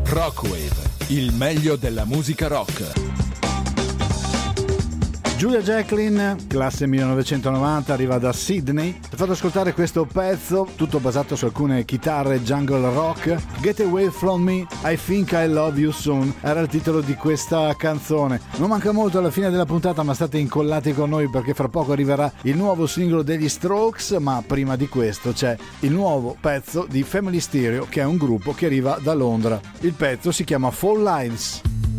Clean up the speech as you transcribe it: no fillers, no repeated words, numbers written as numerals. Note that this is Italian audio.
Rockwave, il meglio della musica rock. Julia Jacklin, classe 1990, arriva da Sydney. Ti ho fatto ascoltare questo pezzo, tutto basato su alcune chitarre jungle rock. Get Away From Me, I Think I Love You Soon era il titolo di questa canzone. Non manca molto alla fine della puntata, ma state incollati con noi perché fra poco arriverà il nuovo singolo degli Strokes, ma prima di questo c'è il nuovo pezzo di Family Stereo, che è un gruppo che arriva da Londra. Il pezzo si chiama Four Lives.